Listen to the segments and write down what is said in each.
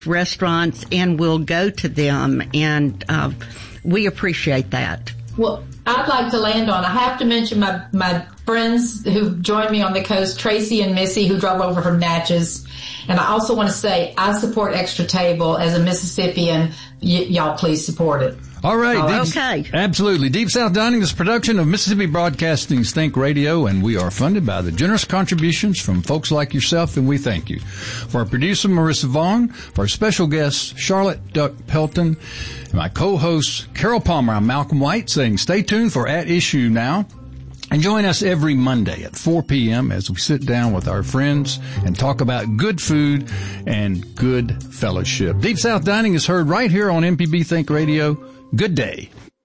restaurants, and we'll go to them, and we appreciate that. Well, I'd like to land on, I have to mention my friends who joined me on the coast, Tracy and Missy, who drove over from Natchez. And I also want to say I support Extra Table as a Mississippian. Y'all please support it. All right. Okay. Absolutely. Deep South Dining is a production of Mississippi Broadcasting's Think Radio, and we are funded by the generous contributions from folks like yourself, and we thank you. For our producer, Marissa Vaughn, for our special guests, Charlotte Duck Pelton, and my co-host, Carol Palmer, I'm Malcolm White, saying stay tuned for At Issue now. And join us every Monday at 4 p.m. as we sit down with our friends and talk about good food and good fellowship. Deep South Dining is heard right here on MPB Think Radio. Good day.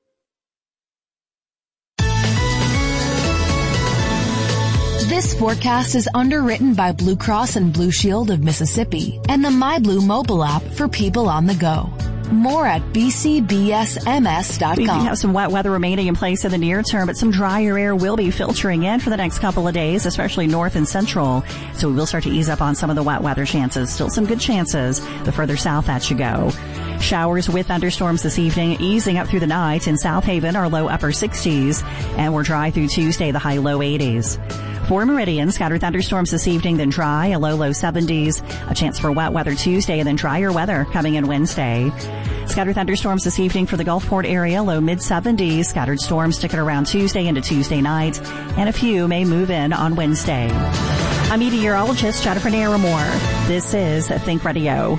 This forecast is underwritten by Blue Cross and Blue Shield of Mississippi and the MyBlue mobile app for people on the go. More at bcbsms.com. We do have some wet weather remaining in place in the near term, but some drier air will be filtering in for the next couple of days, especially north and central. So we will start to ease up on some of the wet weather chances. Still some good chances the further south that you go. Showers with thunderstorms this evening, easing up through the night. In South Haven, our low upper 60s, and we're dry through Tuesday, the high low 80s. For Meridian, scattered thunderstorms this evening, then dry, a low 70s. A chance for wet weather Tuesday, and then drier weather coming in Wednesday. Scattered thunderstorms this evening for the Gulfport area, low mid-70s. Scattered storms sticking around Tuesday into Tuesday night, and a few may move in on Wednesday. I'm meteorologist Jennifer Naramore. This is Think Radio.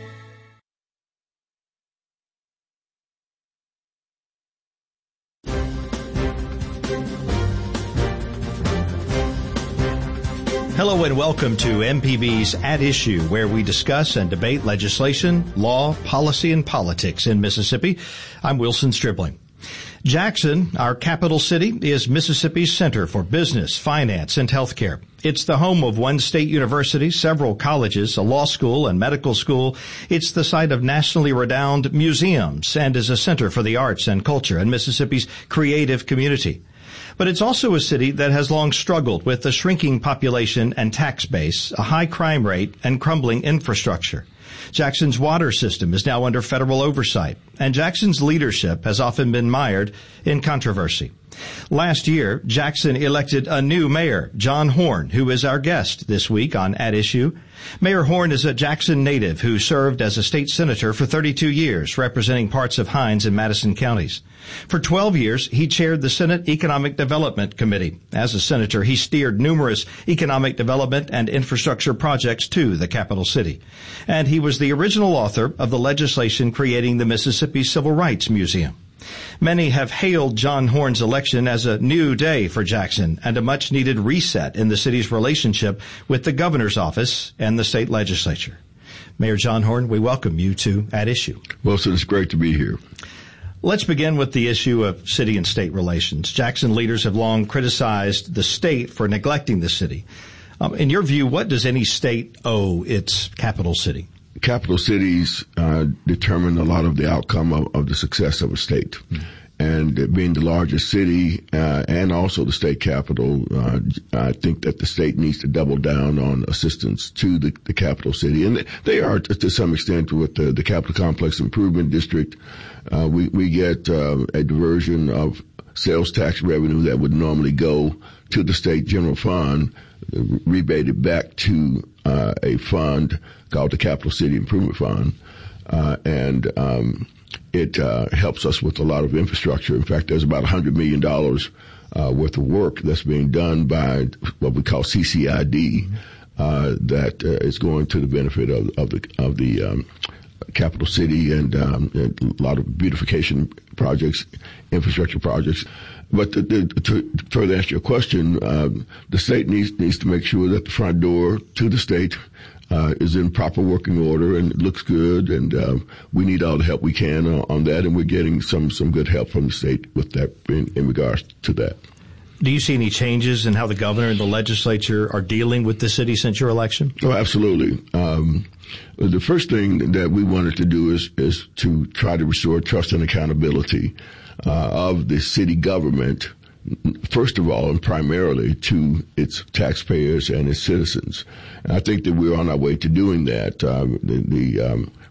Hello and welcome to MPB's At Issue, where we discuss and debate legislation, law, policy, and politics in Mississippi. I'm Wilson Stribling. Jackson, our capital city, is Mississippi's center for business, finance, and healthcare. It's the home of one state university, several colleges, a law school, and medical school. It's the site of nationally renowned museums and is a center for the arts and culture and Mississippi's creative community. But it's also a city that has long struggled with a shrinking population and tax base, a high crime rate, and crumbling infrastructure. Jackson's water system is now under federal oversight, and Jackson's leadership has often been mired in controversy. Last year, Jackson elected a new mayor, John Horn, who is our guest this week on At Issue. Mayor Horn is a Jackson native who served as a state senator for 32 years, representing parts of Hinds and Madison counties. For 12 years, he chaired the Senate Economic Development Committee. As a senator, he steered numerous economic development and infrastructure projects to the capital city. And he was the original author of the legislation creating the Mississippi Civil Rights Museum. Many have hailed John Horn's election as a new day for Jackson and a much-needed reset in the city's relationship with the governor's office and the state legislature. Mayor John Horn, we welcome you to At Issue. Wilson, it's great to be here. Let's begin with the issue of city and state relations. Jackson leaders have long criticized the state for neglecting the city. In your view, what does any state owe its capital city? Capital cities determine a lot of the outcome of the success of a state. And being the largest city and also the state capital, I think that the state needs to double down on assistance to the capital city. And they are, to some extent, with the Capital Complex Improvement District. We get a diversion of sales tax revenue that would normally go to the state general fund, rebated back to a fund called the Capital City Improvement Fund. It helps us with a lot of infrastructure. In fact, there's about $100 million worth of work that's being done by what we call CCID that is going to the benefit of the capital city and a lot of beautification projects, infrastructure projects. But to further answer your question, the state needs to make sure that the front door to the state is in proper working order and it looks good, and we need all the help we can on that, and we're getting some good help from the state with that in regards to that. Do you see any changes in how the governor and the legislature are dealing with the city since your election? Oh, absolutely. The first thing that we wanted to do is to try to restore trust and accountability of the city government first of all and primarily to its taxpayers and its citizens. And I think that we're on our way to doing that.